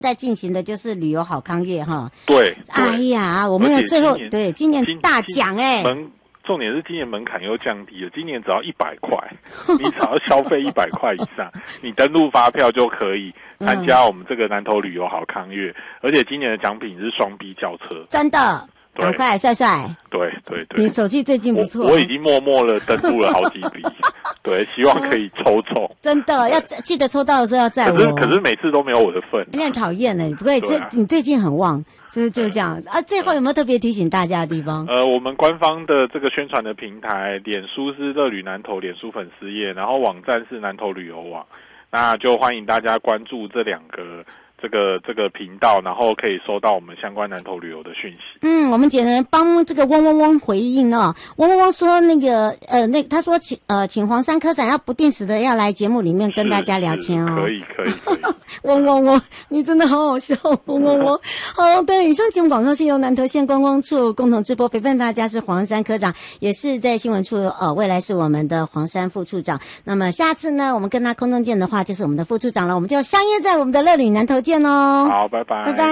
在进行的就是旅游好康月哈。 对。 哎呀，我们有最后对今年大奖哎。 重点是今年门槛又降低了，今年只要100块，你只要消费100块以上，你登录发票就可以参加我们这个南投旅游好康月，而且今年的奖品是双 B 轿车， 真的。赶快，帅帅！ 对对对， 你手气最近不错。 我已经默默的登录了好几笔，对，希望可以抽中。 真的要记得抽到的时候要载我。 可是每次都没有我的份， 你很讨厌呢。不会，你最近很旺，就是这样啊。最后有没有特别提醒大家的地方？ 我们官方的这个宣传的平台，脸书是乐旅南投脸书粉丝页，然后网站是南投旅游网，那就欢迎大家关注这2个。这个频道，然后可以收到我们相关南投旅游的讯息。 我们简单帮这个嗡嗡嗡回应哦。嗡嗡嗡说他说请黄山科长要不定时的要来节目里面跟大家聊天哦。 可以。 嗡嗡嗡，你真的好好笑，嗡嗡嗡。好，对，以上节目广告是由南投县观光处共同直播，陪伴大家是黄山科长，也是在新闻处未来是我们的黄山副处长。那么下次呢，我们跟他空中见的话，就是我们的副处长了，我们就相约在我们的乐旅南投见。 好，拜拜， 拜拜。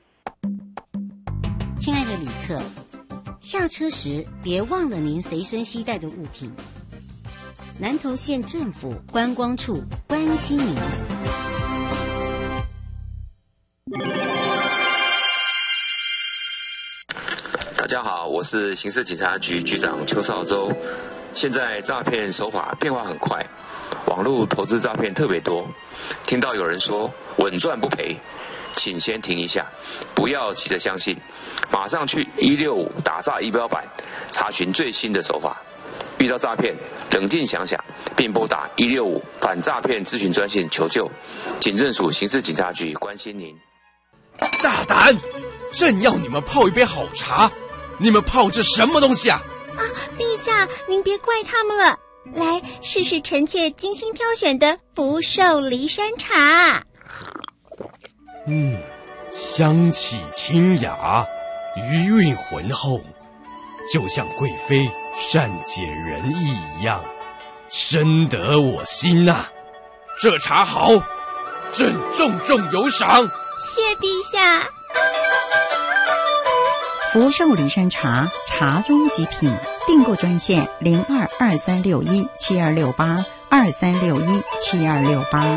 亲爱的旅客，下车时别忘了您随身携带的物品。南投县政府观光处关心您。 大家好，我是刑事警察局局长邱少洲。现在诈骗手法变化很快，网络投资诈骗特别多。听到有人说稳赚不赔，请先停一下，不要急着相信，马上去165打诈仪表板查询最新的手法。遇到诈骗，冷静想想，并拨打165反诈骗咨询专线求救。警政署刑事警察局关心您。 大胆！朕要你们泡一杯好茶，你们泡这什么东西啊？ 陛下，您别怪他们了。来试试臣妾精心挑选的福寿梨山茶。 香气清雅，余韵浑厚，就像贵妃善解人意一样，深得我心啊！这茶好，朕重重有赏。 谢陛下。 福寿梨山茶，茶中极品。订购专线0223617268，23617268。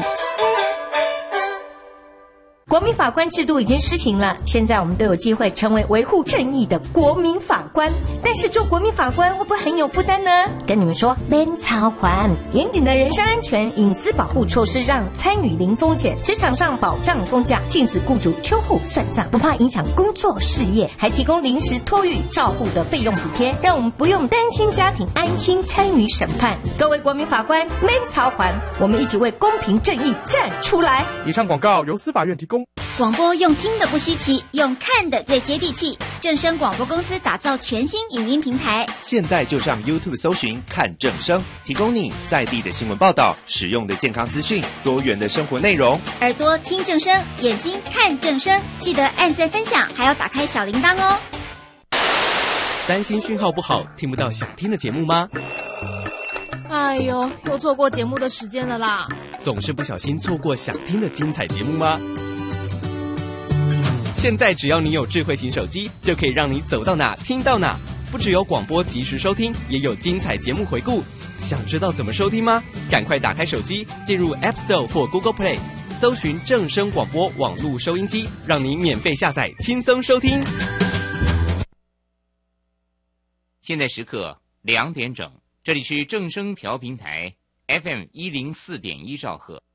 国民法官制度已经施行了，现在我们都有机会成为维护正义的国民法官。但是做国民法官会不会很有负担呢？跟你们说，免操还严谨的人身安全、隐私保护措施，让参与零风险。职场上保障公假，禁止雇主秋后算账，不怕影响工作事业，还提供临时托育照护的费用补贴，让我们不用担心家庭，安心参与审判。各位国民法官，免操还，我们一起为公平正义站出来。 以上广告由司法院提供。 广播用听的不稀奇，用看的最接地气。正声广播公司打造全新影音平台， 现在就上 YouTube 搜寻看正声，提供你在地的新闻报道、实用的健康资讯、多元的生活内容。 耳朵听正声，眼睛看正声，记得按赞分享，还要打开小铃铛哦。 担心讯号不好，听不到想听的节目吗？ 哎呦，又错过节目的时间了啦！ 总是不小心错过想听的精彩节目吗？现在只要你有智慧型手机，就可以让你走到哪听到哪。不只有广播及时收听，也有精彩节目回顾。想知道怎么收听吗？赶快打开手机，进入 App Store 或 Google Play， 搜寻正声广播网络收音机，让你免费下载，轻松收听。 现在时刻2点整，这里是正声调频台 FM104.1兆赫。